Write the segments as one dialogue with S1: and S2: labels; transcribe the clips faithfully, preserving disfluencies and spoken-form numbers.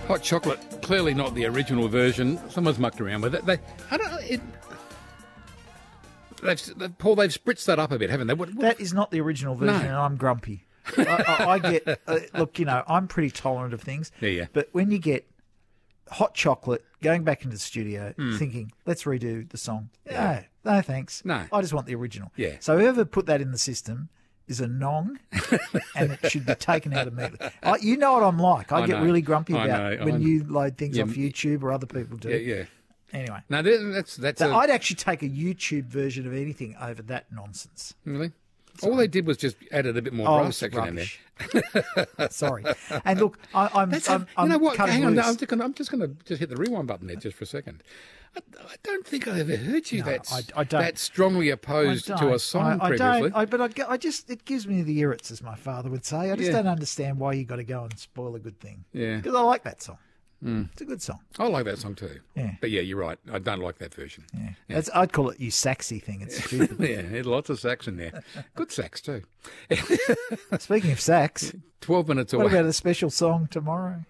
S1: Hot chocolate, clearly not the original version. Someone's mucked around with it. They, I don't know. It, they've, Paul, they've spritzed that up a bit, haven't they? What, what?
S2: That is not the original version,
S1: No.
S2: and I'm grumpy. I, I, I get uh, look, you know, I'm pretty tolerant of things.
S1: Yeah, yeah.
S2: But when you get hot chocolate going back into the studio,
S1: Hmm.
S2: thinking, let's redo the song. No, no, thanks.
S1: No.
S2: I just want the original.
S1: Yeah.
S2: So whoever put that in the system is a nong, and it should be taken out immediately. I, you know what I'm like. I,
S1: I
S2: get
S1: know.
S2: really grumpy
S1: I
S2: about
S1: know.
S2: when
S1: I-
S2: you load things
S1: Yeah.
S2: off YouTube or other people do.
S1: Yeah, yeah.
S2: Anyway.
S1: No, that- that's that's
S2: So
S1: a,
S2: I'd actually take a YouTube version of anything over that nonsense.
S1: really. All they did was just added a bit more
S2: Oh,
S1: brass
S2: it's
S1: section in there.
S2: rubbish. Sorry. And look, I, I'm,
S1: That's
S2: I'm,
S1: a,
S2: I'm
S1: you know what?
S2: cutting
S1: Hang on, no,
S2: loose.
S1: I'm just gonna, I'm just going to just hit the rewind button there just for a second. I, I don't think I ever heard you
S2: No,
S1: that
S2: I- I don't.
S1: that strongly
S2: I
S1: opposed to a
S2: don't.
S1: song
S2: I, I
S1: previously.
S2: don't. I, but I, get- I just it gives me the irrits, as my father would say. I just
S1: Yeah.
S2: don't understand why you got to go and spoil a good thing.
S1: Yeah.
S2: because I like that song. It's a good song.
S1: I like that song too.
S2: Yeah.
S1: But yeah, you're right. I don't like that version.
S2: Yeah, It's, I'd call it you saxy thing. It's stupid.
S1: Yeah, lots of sax in there. Good sax too.
S2: Speaking of sax,
S1: Twelve minutes
S2: what
S1: away.
S2: about a special song tomorrow?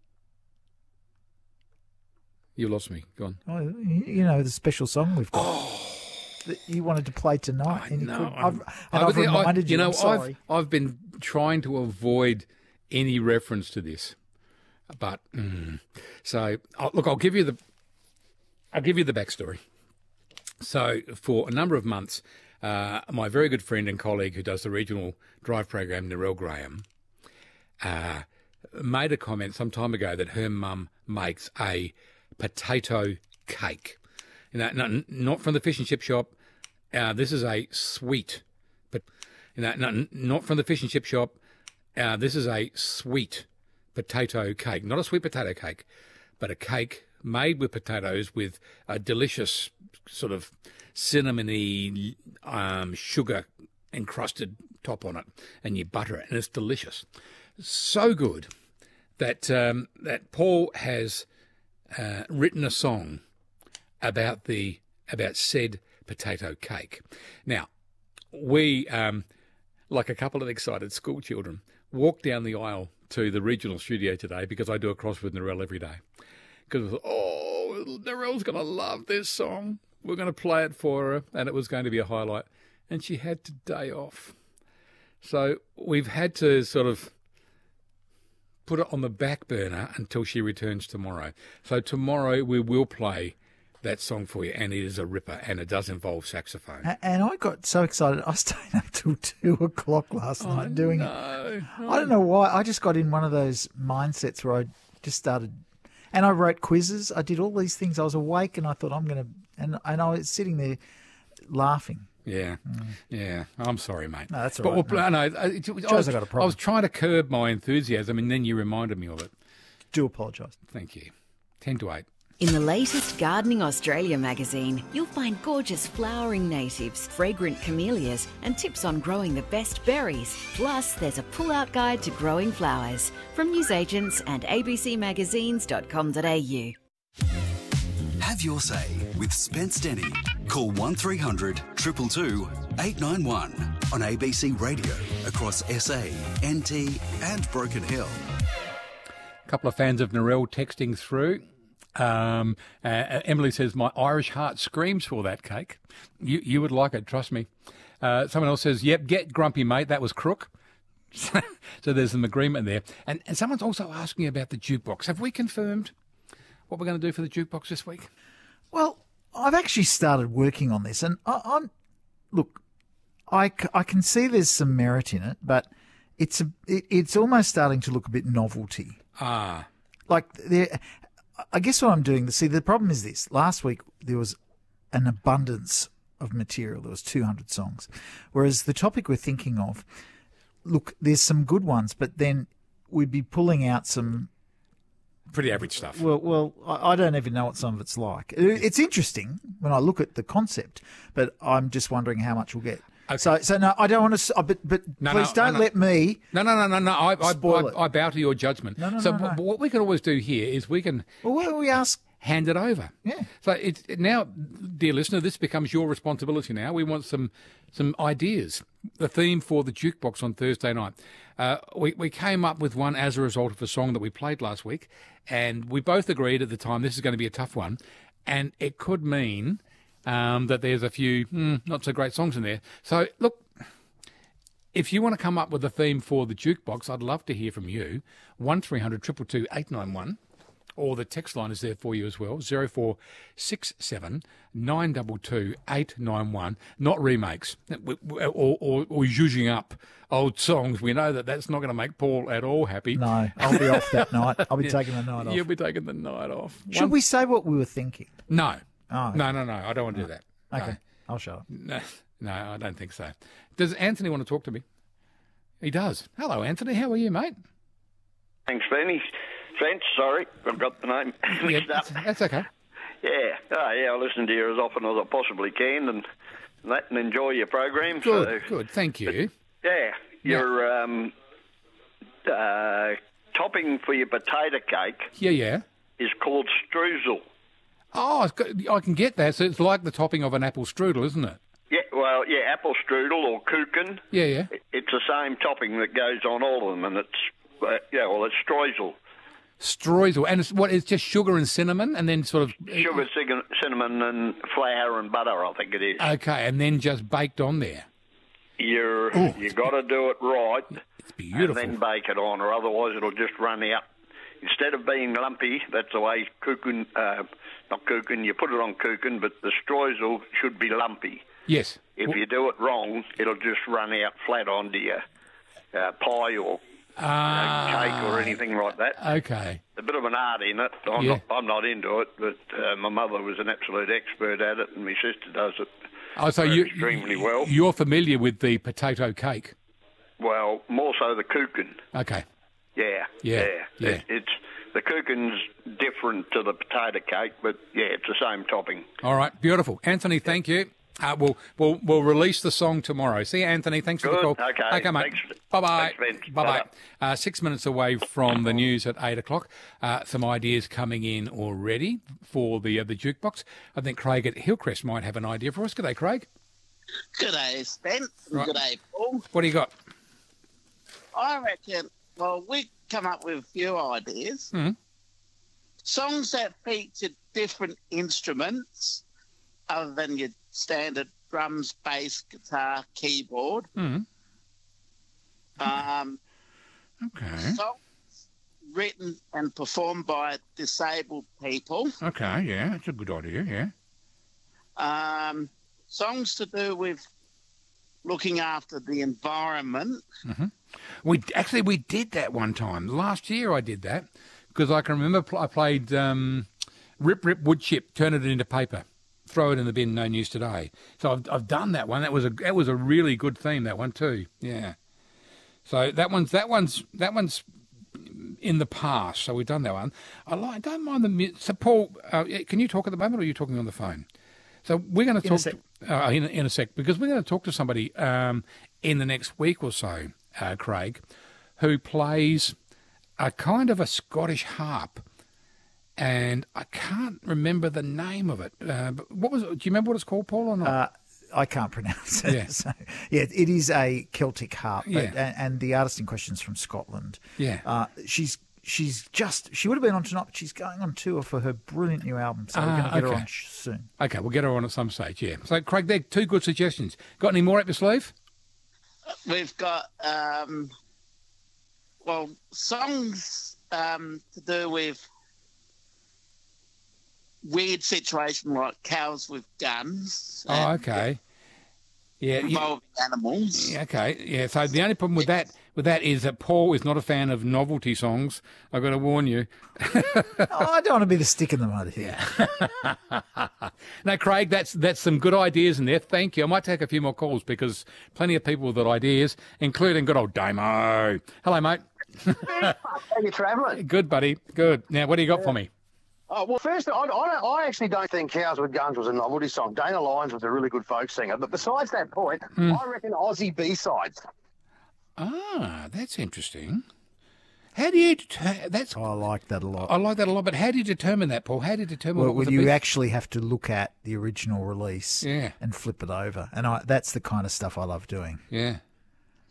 S1: You lost me. Go on.
S2: Oh, you you know the special song we've got. That you wanted to play tonight, and you
S1: No,
S2: couldn't.
S1: I'm-
S2: I've, and
S1: I-
S2: I've
S1: I-
S2: reminded you.
S1: You know,
S2: I'm sorry.
S1: I've I've been trying to avoid any reference to this, but mm, so I'll, look, I'll give you the I'll give you the backstory. So for a number of months, uh, my very good friend and colleague who does the regional drive program, Narelle Graham, uh, made a comment some time ago that her mum makes a potato cake. You know, not, not from the fish and chip shop. Uh, this is a sweet, but you know, not, not from the fish and chip shop. Uh, this is a sweet potato cake, not a sweet potato cake, but a cake made with potatoes with a delicious sort of cinnamony, um, sugar encrusted top on it, and you butter it, and it's delicious. So good that um, that Paul has uh, written a song about the about said potato cake. Now, we, um, like a couple of excited school children, walked down the aisle to the regional studio today because I do a cross with Narelle every day. Because, oh, Narelle's going to love this song. We're going to play it for her, and it was going to be a highlight. And she had to day off. So we've had to sort of put it on the back burner until she returns tomorrow. So tomorrow we will play that song for you, and it is a ripper, and it does involve saxophone.
S2: A- And I got so excited. I stayed up till two o'clock last night doing it.
S1: No.
S2: I don't know why. I just got in one of those mindsets where I just started, and I wrote quizzes. I did all these things. I was awake, and I thought I'm going to, and and I was sitting there laughing.
S1: Yeah, yeah. I'm sorry, mate.
S2: No, that's all
S1: but
S2: right,
S1: we'll, no, no, it, it, I, was,
S2: I got a
S1: I
S2: problem.
S1: was trying to curb my enthusiasm, and then you reminded me of it.
S2: Do apologise.
S1: Thank you. Ten to eight.
S3: In the latest Gardening Australia magazine, you'll find gorgeous flowering natives, fragrant camellias, and tips on growing the best berries. Plus, there's a pull-out guide to growing flowers from newsagents and a b c magazines dot com dot a u.
S4: Have your say with Spence Denny. Call one three hundred two two two eight nine one on A B C Radio across S A, N T and Broken Hill.
S1: A couple of fans of Narelle texting through. Um, uh, Emily says, my Irish heart screams for that cake. You you would like it, trust me. Uh, someone else says, yep, get grumpy, mate. That was crook. So there's some agreement there. And, and someone's also asking about the jukebox. Have we confirmed what we're going to do for the jukebox this week?
S2: Well, I've actually started working on this, and I, I'm look. I, c- I can see there's some merit in it, but it's a it, it's almost starting to look a bit novelty.
S1: Ah,
S2: Like there, I guess what I'm doing. See, the problem is this. Last week there was an abundance of material. There was two hundred songs, whereas the topic we're thinking of, look, there's some good ones, but then we'd be pulling out some.
S1: pretty average stuff.
S2: Well, well, I I don't even know what some of it's like. It- It's interesting when I look at the concept, but I'm just wondering how much we'll get.
S1: Okay.
S2: So, so no, I don't want to. But, but
S1: No,
S2: please
S1: no,
S2: don't
S1: no, no.
S2: let me.
S1: No, no, no, no, no. I, I,
S2: Spoil it.
S1: I, I bow to your judgment.
S2: No, no,
S1: so
S2: no, no.
S1: w- what we can always do here is we can
S2: Well, why don't we ask?
S1: hand it over.
S2: Yeah.
S1: So it's now, dear listener, this becomes your responsibility now. We want some some ideas. The theme for the jukebox on Thursday night. Uh, we, we came up with one as a result of a song that we played last week, and we both agreed at the time this is going to be a tough one, and it could mean um, that there's a few mm, not so great songs in there. So, look, if you want to come up with a theme for the jukebox, I'd love to hear from you. one three hundred two two two eight nine one. Or the text line is there for you as well, zero four six seven nine two two eight nine one. Not remakes or, or, or using up old songs. We know that that's not going to make Paul at all happy.
S2: No, I'll be off that night. I'll be
S1: Yeah.
S2: taking the night off.
S1: You'll be taking the night off.
S2: Should
S1: One-
S2: we say what we were thinking?
S1: No.
S2: Oh, okay.
S1: No, no, no. I don't want to do that.
S2: Okay, I'll shut up.
S1: No, no, I don't think so. Does Anthony want to talk to me? He does. Hello, Anthony. How are you, mate?
S5: Thanks, Benny. French, sorry, I've got the name mixed
S1: Yeah,
S5: up.
S1: that's, that's okay.
S5: Yeah, oh, yeah, I listen to you as often as I possibly can and that and enjoy your program.
S1: Good,
S5: so,
S1: good. Thank you.
S5: Yeah, your um, uh, topping for your potato cake
S1: Yeah, yeah.
S5: is called streusel.
S1: Oh, it's got, I can get that. So it's like the topping of an apple strudel, isn't it?
S5: Yeah, well, yeah, apple strudel or kuchen.
S1: Yeah, yeah.
S5: It's the same topping that goes on all of them, and it's uh, yeah, well, it's streusel.
S1: Streusel. And it's what? It's just sugar and cinnamon, and then sort of
S5: Sugar, cin- cinnamon, and flour and butter, I think it is.
S1: okay, and then just baked on there.
S5: You're
S1: Oh,
S5: you got to do it right.
S1: It's beautiful.
S5: And then bake it on, or otherwise it'll just run out. Instead of being lumpy, that's the way kuchen, uh, not kuchen, you put it on kuchen, but the streusel should be lumpy.
S1: Yes.
S5: If you do it wrong, it'll just run out flat onto your uh, pie or
S1: Ah,
S5: uh, cake or anything like that.
S1: okay.
S5: A bit of an art in it. I'm,
S1: Yeah.
S5: not, I'm not into it, but uh, my mother was an absolute expert at it, and my sister does it
S1: Oh, so
S5: uh,
S1: you
S5: extremely well.
S1: You're familiar with the potato cake.
S5: Well, more so the kuchen.
S1: Okay.
S5: Yeah,
S1: Yeah, yeah.
S5: It, it's the kuchen's different to the potato cake, but yeah, it's the same topping.
S1: All right. Beautiful. Anthony, thank you. Uh, we'll, we'll, we'll release the song tomorrow. See you, Anthony. Thanks for the
S5: Good.
S1: call.
S5: Okay.
S1: Okay, mate.
S5: Thanks.
S1: Bye-bye.
S5: Thanks, Vince.
S1: Bye-bye.
S5: Bye-bye.
S1: Uh, six minutes away from the news at eight o'clock. Uh, some ideas coming in already for the uh, the jukebox. I think Craig at Hillcrest might have an idea for us. Good day, Craig.
S6: Good day, Spence.
S1: Right.
S6: Good day, Paul.
S1: What do you got?
S6: I reckon, well, we come up with a few ideas.
S1: Mhm.
S6: Songs that feature different instruments other than your standard drums, bass, guitar, keyboard.
S1: Mhm.
S6: Um,
S1: Okay.
S6: songs written and performed by disabled people.
S1: Okay, yeah. That's a good idea, yeah.
S6: Um, songs to do with looking after the environment.
S1: We actually we did that one time last year. I did that because I can remember pl- I played um, Rip Rip Wood Chip, turn it into paper, throw it in the bin, no news today. So I've I've done that one. That was a that was a really good theme. That one too. Yeah. So that one's that one's that one's in the past. So we've done that one. I like. I don't mind the. mu- So Paul, uh, can you talk at the moment, or are you talking on the phone? So we're going to
S2: In a
S1: talk
S2: sec.
S1: Uh, in, in a sec because we're going to talk to somebody um, in the next week or so, uh, Craig, who plays a kind of a Scottish harp, and I can't remember the name of it. Uh, but what was it? Do you remember what it's called, Paul, or not?
S2: Uh, I can't pronounce it.
S1: Yeah.
S2: So, yeah, it is a Celtic harp, but,
S1: Yeah.
S2: and, and the artist in question is from Scotland.
S1: Yeah.
S2: uh, she's she's just she would have been on tonight, but she's going on tour for her brilliant new album, so we're
S1: Ah,
S2: going to get her
S1: okay.
S2: on sh- soon.
S1: Okay, we'll get her on at some stage. Yeah. So Craig, they're two good suggestions. Got any more up your sleeve?
S6: We've got, um, well, songs um, to do with weird situation like cows with guns.
S1: Oh,
S6: and
S1: okay. Yeah. you-
S6: Involving animals.
S1: Yeah, okay, yeah. So the only problem with that with that is that Paul is not a fan of novelty songs. I've got to warn you.
S2: Oh, I don't want to be the stick in the mud here.
S1: No, Craig, that's that's some good ideas in there. Thank you. I might take a few more calls because plenty of people with good ideas, including good old Damo. Hello, mate.
S7: How you travelling?
S1: Good, buddy. Good. Now, what do you got for me?
S7: Oh, well, first, I, I, don't- I actually don't think Cows with Guns was a novelty song. Dana Lyons was a really good folk singer. But besides that point,
S1: Hmm.
S7: I reckon Aussie B-sides.
S1: Ah, that's interesting. How do you deter- that's
S2: Oh, I like that a lot.
S1: I like that a lot, but how do you determine that, Paul? How do you determine
S2: Well,
S1: what was
S2: well,
S1: the
S2: you
S1: best-
S2: actually have to look at the original release
S1: Yeah.
S2: and flip it over, and I, that's the kind of stuff I love doing.
S1: Yeah.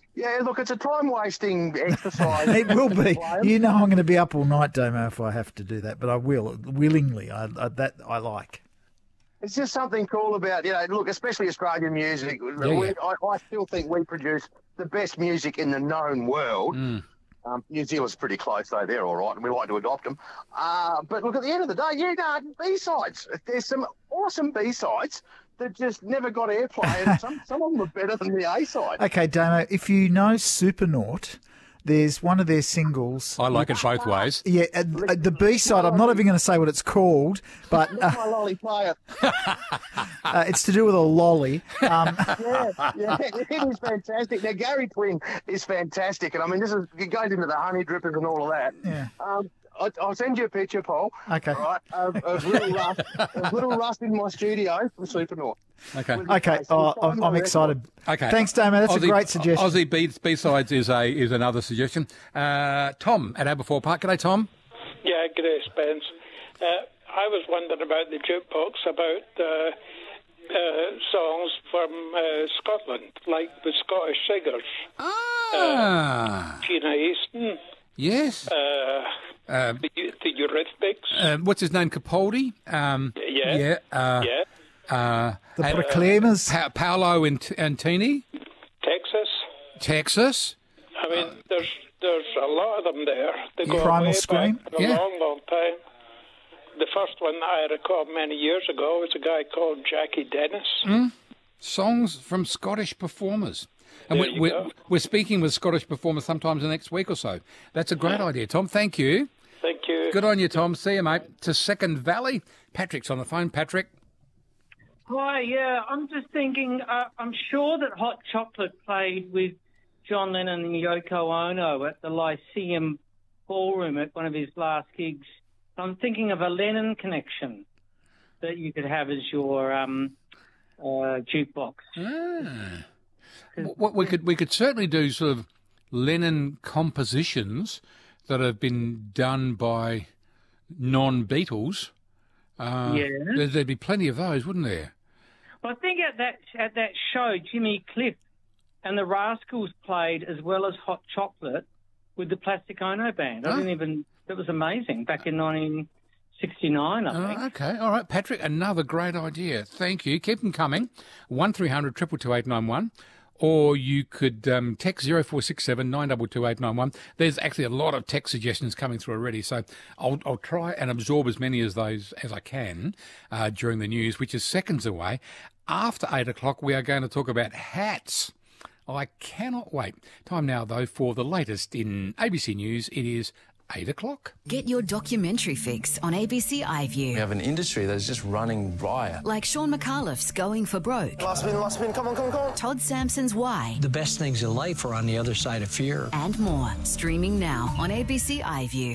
S7: Yeah, look, it's a time-wasting exercise.
S2: It will be. You know I'm going to be up all night, Damo, if I have to do that, but I will, willingly. I, I, that I like.
S7: It's just something cool about, you know, look, especially Australian music.
S1: Yeah,
S7: we,
S1: yeah.
S7: I, I still think we produce the best music in the known world.
S1: Mm.
S7: Um, New Zealand's pretty close, though. They're all right, and we like to adopt them. Uh, but look, at the end of the day, you know, B-sides. There's some awesome B-sides that just never got airplay, and some, some of them are better than the A-side.
S2: Okay, Damo, if you know Supernaut, there's one of their singles.
S1: I like it both ways.
S2: Yeah, uh, uh, the B-side, I'm not even going to say what it's called, but
S7: Let
S2: uh,
S7: my lolly play it.
S2: uh, it's to do with a lolly. Um,
S7: Yeah, yeah, it is fantastic. Now, Gary Quinn is fantastic, and I mean, this is it goes into the honey drippers and all of that.
S2: Yeah.
S7: Um, I, I'll send you a picture, Paul.
S2: Okay.
S7: All right, of, of little Rust, of little Rust in my studio from Supernaut.
S1: Okay.
S2: okay, oh, I'm, I'm excited.
S1: Okay.
S2: Thanks, Damo. That's
S1: Aussie,
S2: a great suggestion.
S1: Aussie B- B-sides is a is another suggestion. Uh, Tom at Aberfoyle Park. G'day, Tom.
S8: Yeah, good day, Spence. Uh, I was wondering about the jukebox, about uh, uh, songs from uh, Scotland, like the Scottish singers.
S1: Ah.
S8: Gina Easton,
S1: Yes.
S8: uh,
S1: Uh,
S8: the, the Eurythmics.
S1: uh, what's his name? Capaldi? Um,
S8: Yeah.
S1: Yeah. Uh,
S8: yeah.
S1: Uh,
S2: the
S1: and-
S2: Proclaimers.
S1: Pa- Paolo and Antini,
S8: Texas.
S1: Texas.
S8: I mean, there's there's a lot of them there. They go
S2: Primal
S8: way
S2: Scream?
S8: back a
S1: Yeah.
S8: long, long time. The first one I recall many years ago was a guy called Jackie Dennis.
S1: Songs from Scottish performers. And
S8: There
S1: we,
S8: you
S1: we're,
S8: go.
S1: we're speaking with Scottish performers sometimes the next week or so. That's a great idea, Tom. Thank you.
S8: Thank you.
S1: Good on you, Tom. See you, mate. To Second Valley. Patrick's on the phone. Patrick.
S9: Hi, yeah, I'm just thinking, uh, I'm sure that Hot Chocolate played with John Lennon and Yoko Ono at the Lyceum Ballroom at one of his last gigs. I'm thinking of a Lennon connection that you could have as your um, uh, jukebox.
S1: Ah. What we could we could certainly do sort of Lennon compositions that have been done by non-Beatles. Uh,
S9: Yeah.
S1: there- There'd be plenty of those, wouldn't there?
S9: Well, I think at that at that show, Jimmy Cliff and the Rascals played as well as Hot Chocolate with the Plastic Ono Band. I
S1: Oh.
S9: didn't even. That was amazing back in nineteen sixty-nine, I think.
S1: Oh, okay, all right, Patrick. Another great idea. Thank you. Keep them coming. One three hundred triple two eight nine one. Or you could um, text zero four six seven nine two two eight nine one. There's actually a lot of text suggestions coming through already, so I'll, I'll try and absorb as many as those as I can uh, during the news, which is seconds away. After eight o'clock, we are going to talk about hats. I cannot wait. Time now, though, for the latest in A B C News. It is eight o'clock.
S3: Get your documentary fix on A B C iView.
S10: We have an industry that is just running riot.
S3: Like Sean McAuliffe's Going for Broke.
S7: Last spin, last spin, come on, come on, come on.
S3: Todd Sampson's Why.
S11: The best things in life are on the other side of fear.
S3: And more. Streaming now on A B C iView.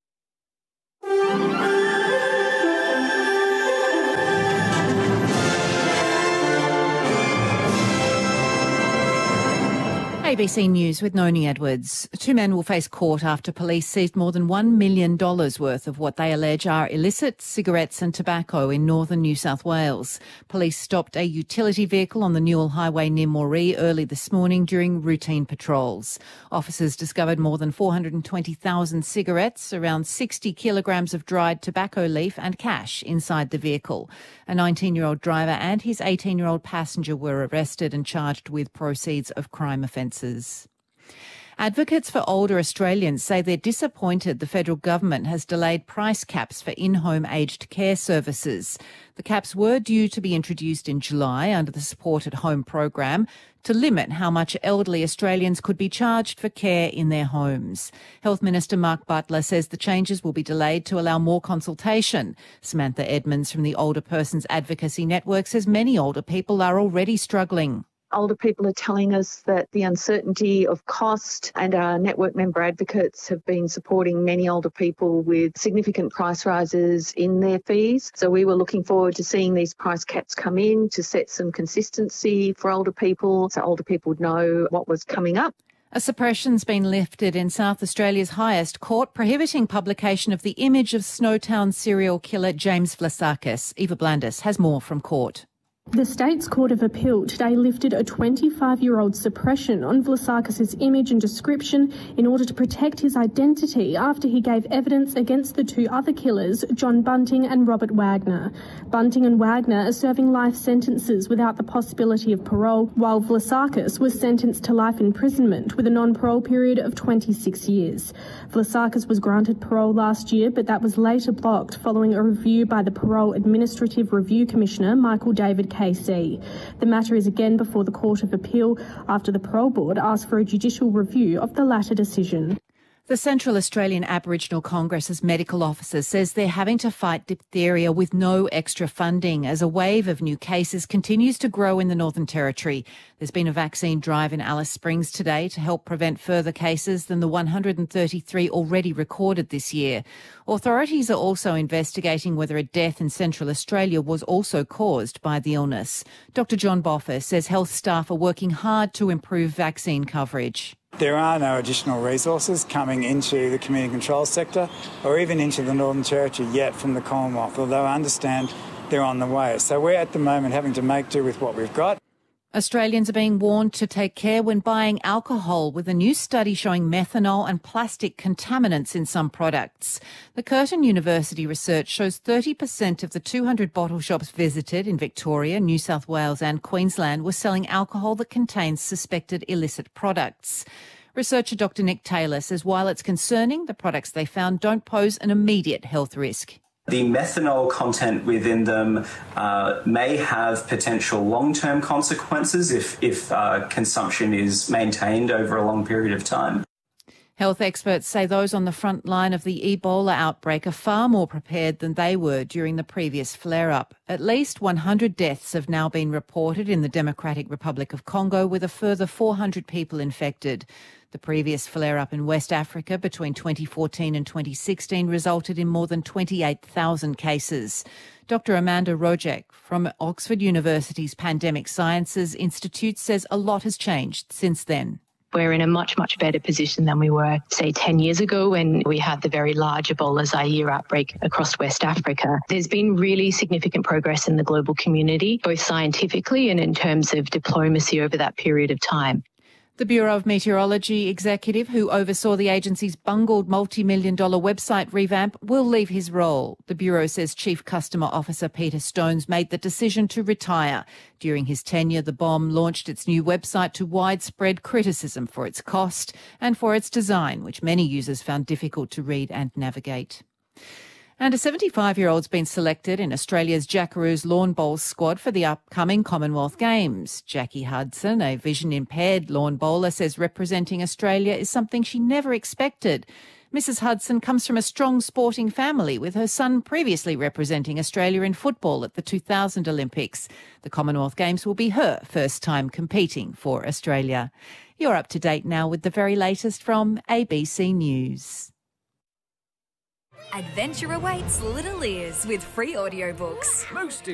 S12: A B C News with Noni Edwards. Two men will face court after police seized more than one million dollars worth of what they allege are illicit cigarettes and tobacco in northern New South Wales. Police stopped a utility vehicle on the Newell Highway near Moree early this morning during routine patrols. Officers discovered more than four hundred twenty thousand cigarettes, around sixty kilograms of dried tobacco leaf and cash inside the vehicle. A nineteen-year-old driver and his eighteen-year-old passenger were arrested and charged with proceeds of crime offences. Advocates for older Australians say they're disappointed the federal government has delayed price caps for in-home aged care services. The caps were due to be introduced in July under the Support at Home program to limit how much elderly Australians could be charged for care in their homes. Health Minister Mark Butler says the changes will be delayed to allow more consultation. Samantha Edmonds from the Older Persons Advocacy Network says many older people are already struggling.
S13: Older people are telling us that the uncertainty of cost, and our network member advocates have been supporting many older people with significant price rises in their fees. So we were looking forward to seeing these price caps come in to set some consistency for older people so older people would know what was coming up.
S12: A suppression's been lifted in South Australia's highest court, prohibiting publication of the image of Snowtown serial killer James Vlasakis. Eva Blandis has more from court.
S14: The State's Court of Appeal today lifted a twenty-five-year-old suppression on Vlasakis' image and description in order to protect his identity after he gave evidence against the two other killers, John Bunting and Robert Wagner. Bunting and Wagner are serving life sentences without the possibility of parole, while Vlasakis was sentenced to life imprisonment with a non-parole period of twenty-six years. Vlasakis was granted parole last year, but that was later blocked following a review by the Parole Administrative Review Commissioner, Michael David K C. The matter is again before the Court of Appeal after the Parole Board asked for a judicial review of the latter decision.
S12: The Central Australian Aboriginal Congress's medical officer says they're having to fight diphtheria with no extra funding as a wave of new cases continues to grow in the Northern Territory. There's been a vaccine drive in Alice Springs today to help prevent further cases than the one hundred thirty-three already recorded this year. Authorities are also investigating whether a death in Central Australia was also caused by the illness. Doctor John Boffa says health staff are working hard to improve vaccine coverage.
S15: There are no additional resources coming into the community control sector or even into the Northern Territory yet from the Commonwealth, although I understand they're on the way. So we're at the moment having to make do with what we've got.
S12: Australians are being warned to take care when buying alcohol, with a new study showing methanol and plastic contaminants in some products. The Curtin University research shows thirty percent of the two hundred bottle shops visited in Victoria, New South Wales and Queensland were selling alcohol that contains suspected illicit products. Researcher Doctor Nick Taylor says while it's concerning, the products they found don't pose an immediate health risk.
S16: The methanol content within them uh, may have potential long-term consequences if, if uh, consumption is maintained over a long period of time.
S12: Health experts say those on the front line of the Ebola outbreak are far more prepared than they were during the previous flare-up. At least one hundred deaths have now been reported in the Democratic Republic of Congo, with a further four hundred people infected. The previous flare-up in West Africa between twenty fourteen and twenty sixteen resulted in more than twenty-eight thousand cases. Doctor Amanda Rojek from Oxford University's Pandemic Sciences Institute says a lot has changed since then.
S17: We're in a much, much better position than we were, say, ten years ago when we had the very large Ebola Zaire outbreak across West Africa. There's been really significant progress in the global community, both scientifically and in terms of diplomacy over that period of time.
S12: The Bureau of Meteorology executive who oversaw the agency's bungled multi-million dollar website revamp will leave his role. The Bureau says Chief Customer Officer Peter Stones made the decision to retire. During his tenure, the B O M launched its new website to widespread criticism for its cost and for its design, which many users found difficult to read and navigate. And a seventy-five-year-old's been selected in Australia's Jackaroos Lawn Bowls squad for the upcoming Commonwealth Games. Jackie Hudson, a vision-impaired lawn bowler, says representing Australia is something she never expected. Missus Hudson comes from a strong sporting family, with her son previously representing Australia in football at the two thousand Olympics. The Commonwealth Games will be her first time competing for Australia. You're up to date now with the very latest from A B C News.
S18: Adventure awaits little ears with free audiobooks.
S19: Most